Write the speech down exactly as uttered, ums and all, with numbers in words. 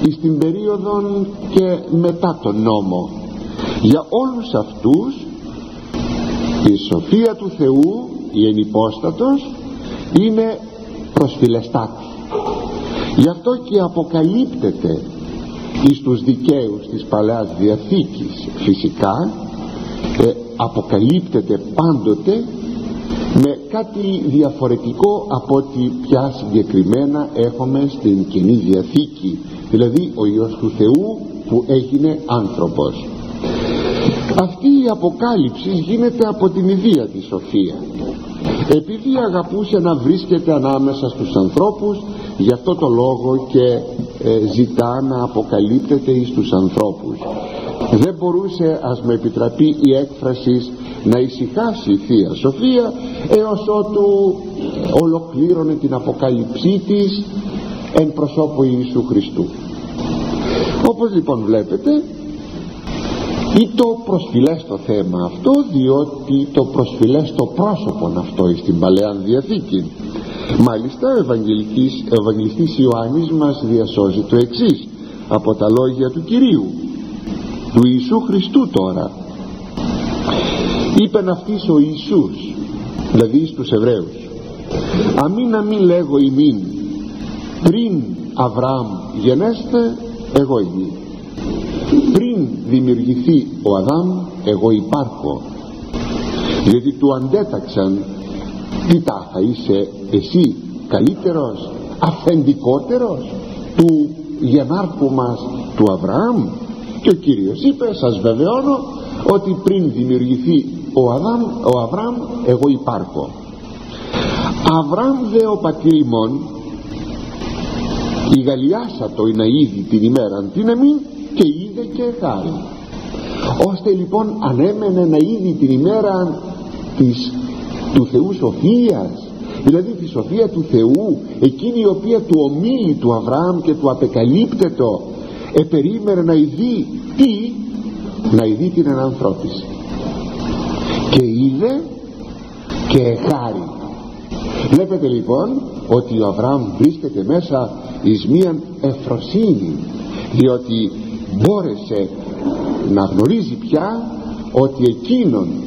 στην περίοδο και μετά τον νόμο. Για όλους αυτούς η σοφία του Θεού, η ενυπόστατος, είναι προσφυλεστάτη. Γι' αυτό και αποκαλύπτεται εις τους δικαίους της Παλαιάς Διαθήκης, φυσικά ε, αποκαλύπτεται πάντοτε με κάτι διαφορετικό από ό,τι πια συγκεκριμένα έχουμε στην Καινή Διαθήκη, δηλαδή ο Υιός του Θεού που έγινε άνθρωπος. Αυτή η αποκάλυψη γίνεται από την ιδία τη σοφία, επειδή αγαπούσε να βρίσκεται ανάμεσα στους ανθρώπους. Γι' αυτό το λόγο και ε, ζητά να αποκαλύπτεται εις τους ανθρώπους. Δεν μπορούσε, ας με επιτραπεί η έκφραση, να ησυχάσει η Θεία Σοφία έως ότου ολοκλήρωνε την αποκάλυψή της εν προσώπου Ιησού Χριστού. Όπως λοιπόν βλέπετε, ή το προσφυλές το θέμα αυτό, διότι το προσφυλές το πρόσωπον αυτό στην Παλαιά Διαθήκη. Μάλιστα ο Ευαγγελιστής, ο Ευαγγελιστής Ιωάννης μας διασώζει το εξής από τα λόγια του Κυρίου, του Ιησού Χριστού. Τώρα είπεν αυτής ο Ιησούς, δηλαδή στους Εβραίους, αμήν αμήν λέγω ημίν, πριν Αβραάμ γενέστε εγώ είμαι, πριν δημιουργηθεί ο Αδάμ εγώ υπάρχω. Γιατί του αντέταξαν, τι τάχα είσαι εσύ καλύτερος, αφεντικότερος του γενάρχου μας του Αβραάμ? Και ο Κύριος είπε, σας βεβαιώνω ότι πριν δημιουργηθεί ο Αδάμ, ο Αβραάμ εγώ υπάρχω. Αβραάμ δε ο πατήρ ημών ηγαλιάσατο να είδη την ημέραν την αμήν και είδε και χάρη. Ώστε λοιπόν ανέμενε να είδη την ημέρα της, του Θεού σοφίας, δηλαδή τη σοφία του Θεού, εκείνη η οποία του ομίλει του Αβραάμ και του απεκαλύπτετο, επερίμενε να ειδεί τι? Να ειδεί την ενανθρώπιση. Και είδε και χάρη. Βλέπετε λοιπόν ότι ο Αβραάμ βρίσκεται μέσα εις μίαν ευφροσύνη, διότι μπόρεσε να γνωρίζει πια ότι εκείνον